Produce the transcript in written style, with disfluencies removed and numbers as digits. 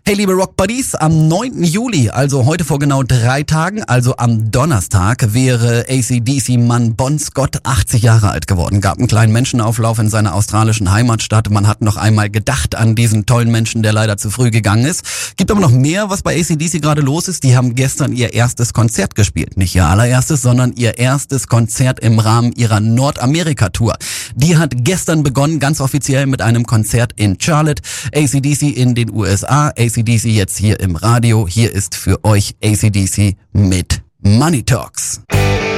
Hey liebe Rock Buddies, am 9. Juli, also heute vor genau 3 Tagen, also am Donnerstag, wäre AC/DC-Mann Bon Scott 80 Jahre alt geworden. Gab einen kleinen Menschenauflauf in seiner australischen Heimatstadt. Man hat noch einmal gedacht an diesen tollen Menschen, der leider zu früh gegangen ist. Gibt aber noch mehr, was bei AC/DC gerade los ist. Die haben gestern ihr erstes Konzert gespielt. Nicht ihr allererstes, sondern ihr erstes Konzert im Rahmen ihrer Nordamerika-Tour. Die hat gestern begonnen, ganz offiziell mit einem Konzert in Charlotte. AC/DC in den USA, AC/DC jetzt hier im Radio. Hier ist für euch AC/DC mit Money Talks.